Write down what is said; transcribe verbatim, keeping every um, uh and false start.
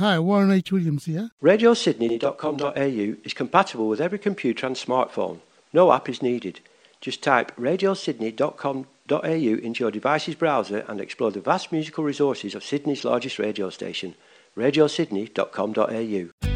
Hi, Warren H. Williams here. radio sydney dot com dot a u is compatible with every computer and smartphone. No app is needed. Just type radio sydney dot com dot a u into your device's browser and explore the vast musical resources of Sydney's largest radio station, radio sydney dot com dot a u.